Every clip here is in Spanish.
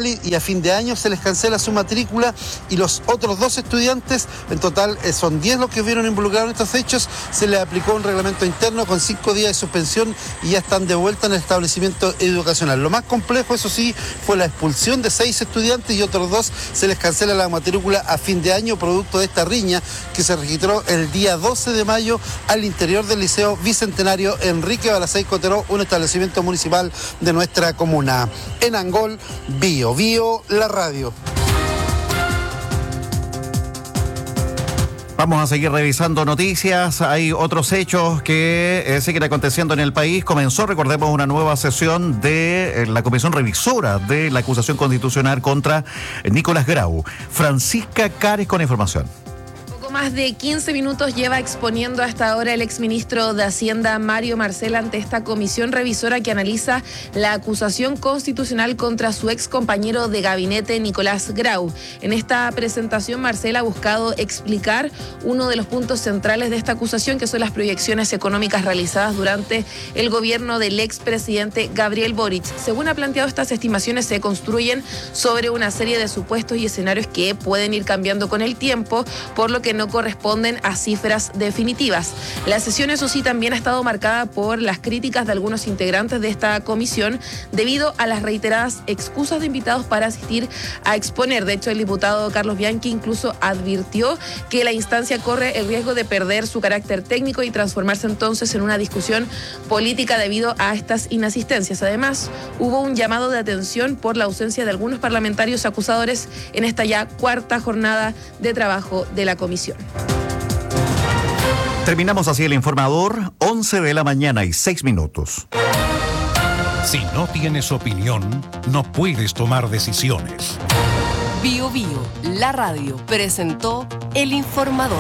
y a fin de año se les cancela su matrícula, y los otros 2 estudiantes, en total son 10 los que vieron involucrados en estos hechos, se les aplicó un reglamento interno con 5 días de suspensión y ya están de vuelta en el establecimiento educacional. Lo más complejo, eso sí, fue la expulsión de 6 estudiantes y otros 2 se les cancela la matrícula a fin de año, producto de esta riña que se registró el día 12 de mayo al interior del Liceo Bicentenario Enrique Balacey Cotero, un establecimiento municipal de nuestra comuna. En Angol, Bio Bio, la radio. Vamos a seguir revisando noticias. Hay otros hechos que siguen aconteciendo en el país. Comenzó, recordemos, una nueva sesión de la Comisión Revisora de la acusación constitucional contra Nicolás Grau. Francisca Cares con información. Más de 15 minutos lleva exponiendo hasta ahora el exministro de Hacienda Mario Marcel ante esta comisión revisora que analiza la acusación constitucional contra su ex compañero de gabinete Nicolás Grau. En esta presentación, Marcel ha buscado explicar uno de los puntos centrales de esta acusación, que son las proyecciones económicas realizadas durante el gobierno del expresidente Gabriel Boric. Según ha planteado, estas estimaciones se construyen sobre una serie de supuestos y escenarios que pueden ir cambiando con el tiempo, por lo que no corresponden a cifras definitivas. La sesión, eso sí, también ha estado marcada por las críticas de algunos integrantes de esta comisión debido a las reiteradas excusas de invitados para asistir a exponer. De hecho, el diputado Carlos Bianchi incluso advirtió que la instancia corre el riesgo de perder su carácter técnico y transformarse entonces en una discusión política debido a estas inasistencias. Además, hubo un llamado de atención por la ausencia de algunos parlamentarios acusadores en esta ya 4ª jornada de trabajo de la comisión. Terminamos así el informador, 11 de la mañana y 6 minutos. Si no tienes opinión, no puedes tomar decisiones. Bio Bio, la radio, presentó el informador.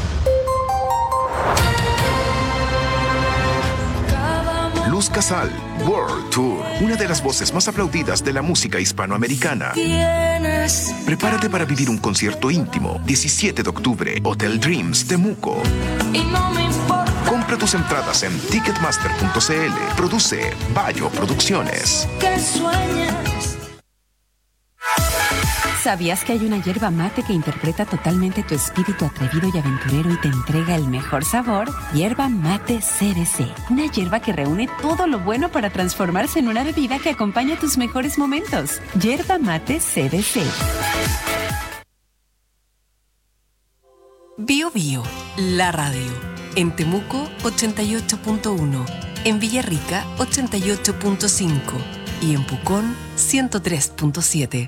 Luz Casal, World Tour, una de las voces más aplaudidas de la música hispanoamericana. Prepárate para vivir un concierto íntimo, 17 de octubre, Hotel Dreams, Temuco. Compra tus entradas en ticketmaster.cl. Produce Bayo Producciones. ¿Sabías que hay una yerba mate que interpreta totalmente tu espíritu atrevido y aventurero y te entrega el mejor sabor? Yerba mate CBC. Una yerba que reúne todo lo bueno para transformarse en una bebida que acompaña tus mejores momentos. Yerba mate CBC. Bio Bio, la radio. En Temuco, 88.1. En Villarrica, 88.5. Y en Pucón, 103.7.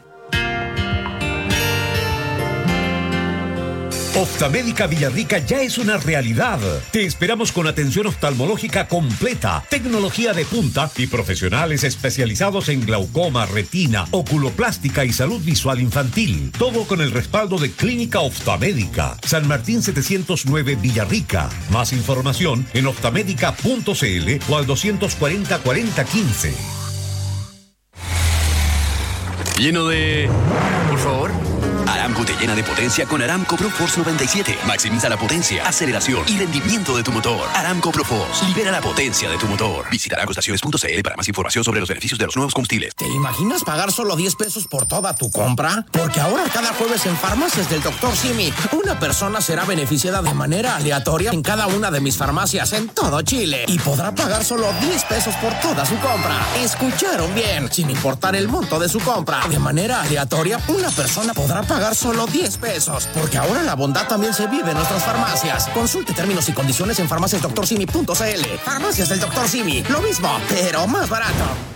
Oftalmédica Villarrica ya es una realidad. Te esperamos con atención oftalmológica completa, tecnología de punta y profesionales especializados en glaucoma, retina, oculoplástica y salud visual infantil. Todo con el respaldo de Clínica Oftalmédica. San Martín 709 Villarrica. Más información en oftalmedica.cl o al 240-4015. Lleno de... Por favor. Aramco te llena de potencia con Aramco Pro Force 97. Maximiza la potencia, aceleración y rendimiento de tu motor. Aramco Pro Force. Libera la potencia de tu motor. Visita aramcoestaciones.cl para más información sobre los beneficios de los nuevos combustibles. ¿Te imaginas pagar solo 10 pesos por toda tu compra? Porque ahora cada jueves en Farmacias del Dr. Simi, una persona será beneficiada de manera aleatoria en cada una de mis farmacias en todo Chile y podrá pagar solo 10 pesos por toda su compra. ¿Escucharon bien? Sin importar el monto de su compra, de manera aleatoria, una persona podrá pagar solo 10 pesos, porque ahora la bondad también se vive en nuestras farmacias. Consulte términos y condiciones en farmaciasdoctorsimi.cl. Farmacias del Dr. Simi, lo mismo, pero más barato.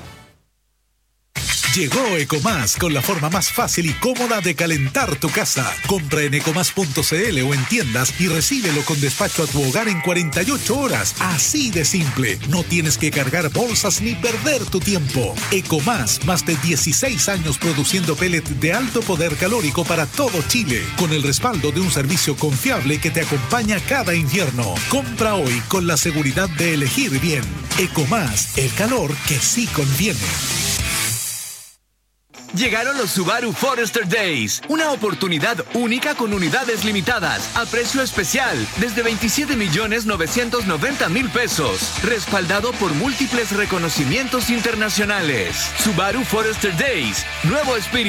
Llegó Ecomás con la forma más fácil y cómoda de calentar tu casa. Compra en ecomás.cl o en tiendas y recíbelo con despacho a tu hogar en 48 horas. Así de simple. No tienes que cargar bolsas ni perder tu tiempo. Ecomás, más de 16 años produciendo pellet de alto poder calórico para todo Chile, con el respaldo de un servicio confiable que te acompaña cada invierno. Compra hoy con la seguridad de elegir bien. Ecomás, el calor que sí conviene. Llegaron los Subaru Forester Days, una oportunidad única con unidades limitadas, a precio especial, desde 27.990.000 pesos, respaldado por múltiples reconocimientos internacionales. Subaru Forester Days, nuevo espíritu.